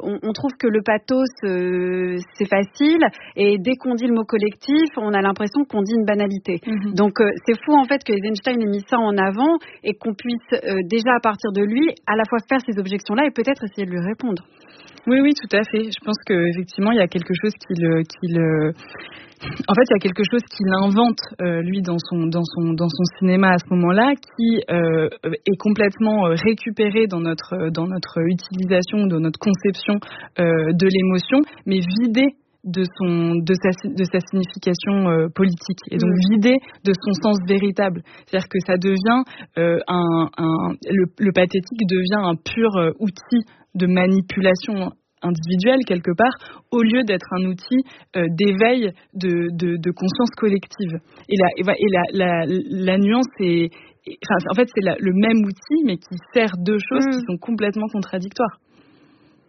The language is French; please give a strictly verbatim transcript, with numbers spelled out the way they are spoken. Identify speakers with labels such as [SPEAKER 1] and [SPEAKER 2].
[SPEAKER 1] on, on trouve que le pathos, euh, c'est facile, et dès qu'on dit le mot collectif, on a l'impression qu'on dit une banalité. Mm-hmm. Donc, euh, c'est fou en fait que Eisenstein ait mis ça en avant et qu'on puisse euh, déjà à partir de lui, à la fois faire ces objections-là et peut-être essayer de lui répondre.
[SPEAKER 2] Oui, oui, tout à fait. Je pense qu'effectivement, il y a quelque chose qui le... Qui le... En fait, il y a quelque chose qu'il invente, euh, lui, dans son, dans, son, dans son cinéma à ce moment-là, qui euh, est complètement récupéré dans notre, dans notre utilisation, dans notre conception euh, de l'émotion, mais vidé de son de sa de sa signification euh, politique, et donc mmh. vidé de son sens véritable. C'est-à-dire que ça devient euh, un, un le, le pathétique devient un pur euh, outil de manipulation individuelle quelque part, au lieu d'être un outil euh, d'éveil de, de de conscience collective. Et la et la la, la nuance est Enfin, en fait, c'est la, le même outil, mais qui sert deux choses mmh. qui sont complètement contradictoires.